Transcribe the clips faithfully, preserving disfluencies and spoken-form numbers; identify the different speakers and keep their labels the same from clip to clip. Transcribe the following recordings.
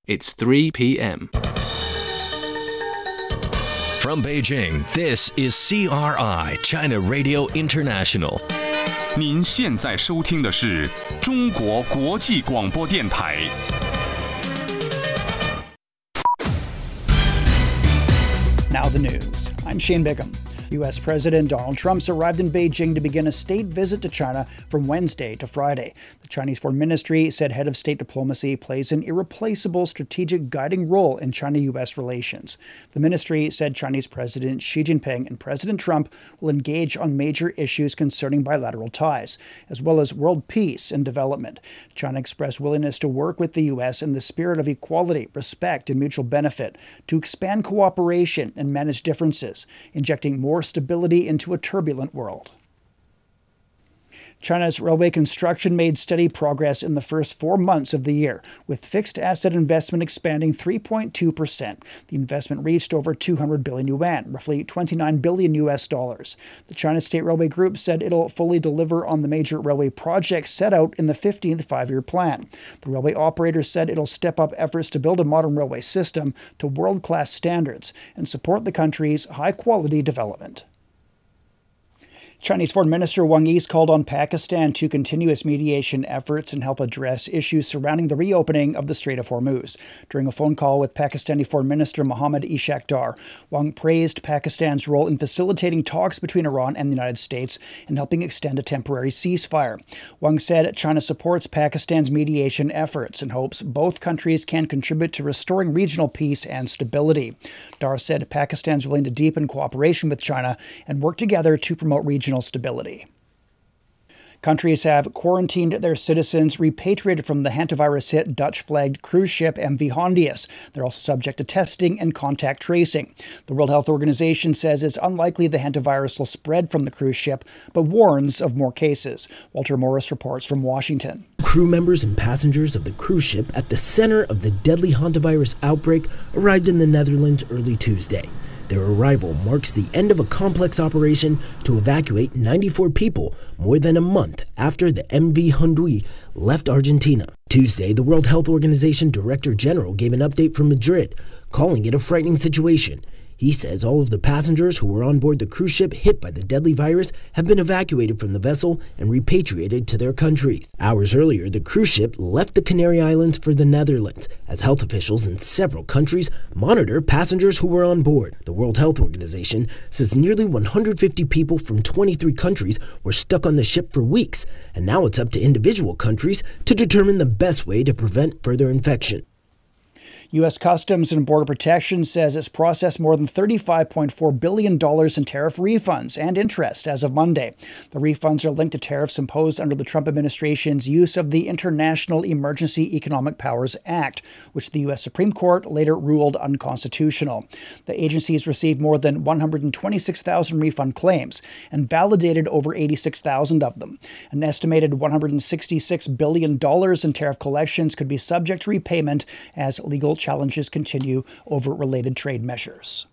Speaker 1: It's three p.m.
Speaker 2: From Beijing, this is C R I, China Radio International.
Speaker 3: 您现在收听的是中国国际广播电台。
Speaker 4: Now the news. I'm Shane Bigham. U S. President Donald Trump's arrived in Beijing to begin a state visit to China from Wednesday to Friday. The Chinese Foreign Ministry said head of state diplomacy plays an irreplaceable strategic guiding role in China-U S relations. The ministry said Chinese President Xi Jinping and President Trump will engage on major issues concerning bilateral ties, as well as world peace and development. China expressed willingness to work with the U S in the spirit of equality, respect, and mutual benefit to expand cooperation and manage differences, injecting more stability into a turbulent world. China's railway construction made steady progress in the first four months of the year, with fixed asset investment expanding three point two percent. The investment reached over two hundred billion yuan, roughly twenty-nine billion U S dollars. The China State Railway Group said it'll fully deliver on the major railway projects set out in the fifteenth five-year plan. The railway operator said it'll step up efforts to build a modern railway system to world-class standards and support the country's high-quality development. Chinese Foreign Minister Wang Yi's called on Pakistan to continue its mediation efforts and help address issues surrounding the reopening of the Strait of Hormuz. During a phone call with Pakistani Foreign Minister Mohammad Ishaq Dar, Wang praised Pakistan's role in facilitating talks between Iran and the United States and helping extend a temporary ceasefire. Wang said China supports Pakistan's mediation efforts and hopes both countries can contribute to restoring regional peace and stability. Dar said Pakistan's willing to deepen cooperation with China and work together to promote regional stability. Countries have quarantined their citizens repatriated from the hantavirus-hit Dutch-flagged cruise ship M V Hondius. They're also subject to testing and contact tracing. The World Health Organization says it's unlikely the hantavirus will spread from the cruise ship, but warns of more cases. Walter Morris reports from Washington.
Speaker 5: Crew members and passengers of the cruise ship at the center of the deadly hantavirus outbreak arrived in the Netherlands early Tuesday. Their arrival marks the end of a complex operation to evacuate ninety-four people more than a month after the M V Hondius left Argentina. Tuesday, the World Health Organization Director General gave an update from Madrid, calling it a frightening situation. He says all of the passengers who were on board the cruise ship hit by the deadly virus have been evacuated from the vessel and repatriated to their countries. Hours earlier, the cruise ship left the Canary Islands for the Netherlands as health officials in several countries monitor passengers who were on board. The World Health Organization says nearly one hundred fifty people from twenty-three countries were stuck on the ship for weeks, and now it's up to individual countries to determine the best way to prevent further infection.
Speaker 4: U S. Customs and Border Protection says it's processed more than thirty-five point four billion dollars in tariff refunds and interest as of Monday. The refunds are linked to tariffs imposed under the Trump administration's use of the International Emergency Economic Powers Act, which the U S. Supreme Court later ruled unconstitutional. The agencies received more than one hundred twenty-six thousand refund claims and validated over eighty-six thousand of them. An estimated one hundred sixty-six billion dollars in tariff collections could be subject to repayment as legal challenges continue over related trade measures.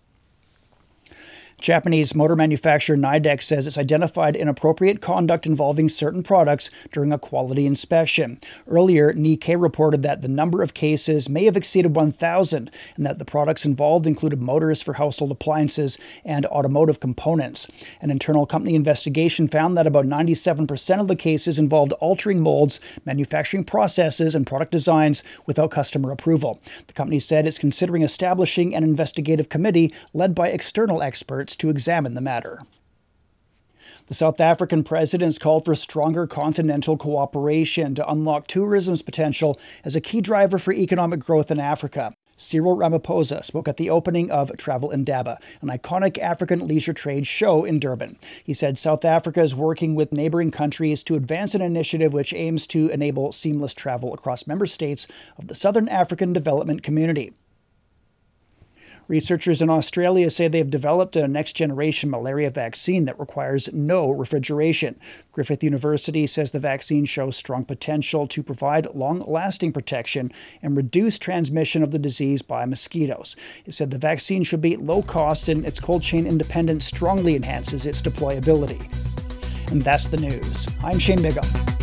Speaker 4: Japanese motor manufacturer Nidec says it's identified inappropriate conduct involving certain products during a quality inspection. Earlier, Nikkei reported that the number of cases may have exceeded one thousand and that the products involved included motors for household appliances and automotive components. An internal company investigation found that about ninety-seven percent of the cases involved altering molds, manufacturing processes, and product designs without customer approval. The company said it's considering establishing an investigative committee led by external experts to examine the matter. The South African president has called for stronger continental cooperation to unlock tourism's potential as a key driver for economic growth in Africa. Cyril Ramaphosa spoke at the opening of Travel Indaba, an iconic African leisure trade show in Durban. He said South Africa is working with neighboring countries to advance an initiative which aims to enable seamless travel across member states of the Southern African Development Community. Researchers in Australia say they have developed a next-generation malaria vaccine that requires no refrigeration. Griffith University says the vaccine shows strong potential to provide long-lasting protection and reduce transmission of the disease by mosquitoes. It said the vaccine should be low-cost and its cold chain independence strongly enhances its deployability. And that's the news. I'm Shane Bigham.